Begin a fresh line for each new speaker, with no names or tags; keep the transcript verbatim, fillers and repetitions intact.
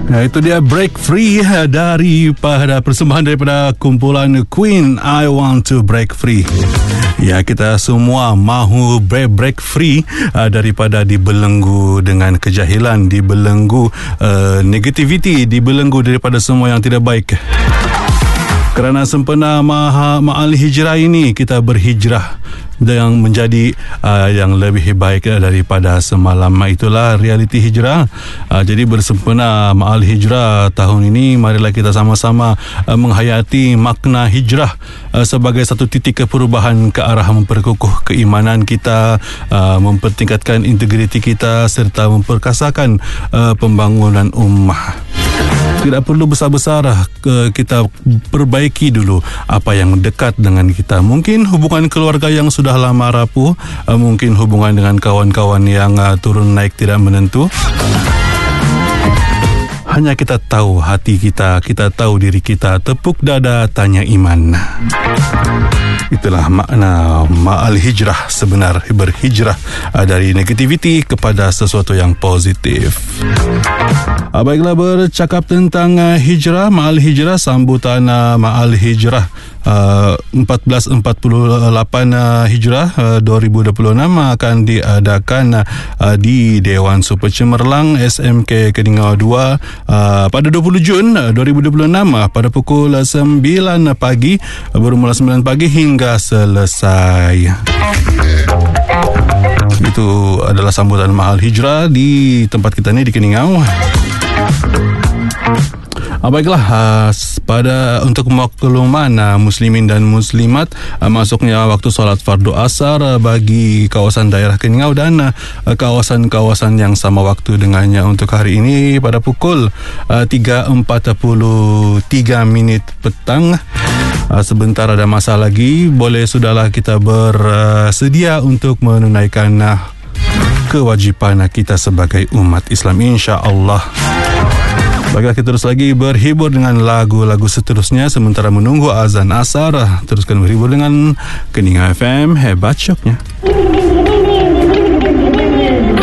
Nah, itu dia Break Free daripada persembahan daripada kumpulan Queen, I Want to Break Free. Ya, kita semua mahu break, break free uh, daripada dibelenggu dengan kejahilan, dibelenggu uh, negativity, dibelenggu daripada semua yang tidak baik. Kerana sempena Maha Ma'al Hijrah ini, kita berhijrah yang menjadi uh, yang lebih baik daripada semalam. Itulah realiti hijrah. Uh, jadi bersempena Ma'al Hijrah tahun ini, marilah kita sama-sama uh, menghayati makna hijrah uh, sebagai satu titik perubahan ke arah memperkukuh keimanan kita, uh, mempertingkatkan integriti kita serta memperkasakan uh, pembangunan ummah. Tidak perlu besar-besar, kita perbaiki dulu apa yang dekat dengan kita. Mungkin hubungan keluarga yang sudah lama rapuh, mungkin hubungan dengan kawan-kawan yang turun naik tidak menentu. Hanya kita tahu hati kita, kita tahu diri kita, tepuk dada, tanya iman. Itulah makna Ma'al Hijrah sebenar, berhijrah dari negativiti kepada sesuatu yang positif. Baiklah, bercakap tentang hijrah, Ma'al Hijrah, sambutan Ma'al Hijrah Uh, empat belas empat puluh lapan uh, Hijrah uh, dua ribu dua puluh enam akan diadakan uh, di Dewan Super Cemerlang S M K Keningau dua uh, pada dua puluh Jun dua ribu dua puluh enam uh, pada pukul sembilan pagi, uh, bermula sembilan pagi hingga selesai. Itu adalah sambutan Ma'al Hijrah di tempat kita ni di Keningau. Ah, baiklah, uh, pada untuk makluman uh, muslimin dan muslimat, uh, masuknya waktu solat fardu asar uh, bagi kawasan daerah Keningau dan uh, kawasan-kawasan yang sama waktu dengannya untuk hari ini pada pukul uh, tiga empat puluh tiga minit petang. Uh, sebentar ada masa lagi, boleh sudahlah kita bersedia uh, untuk menunaikan uh, kewajipan kita sebagai umat Islam, insya-Allah. Baiklah, kita terus lagi berhibur dengan lagu-lagu seterusnya sementara menunggu azan asar. Teruskan berhibur dengan Keningau F M, hebat syoknya.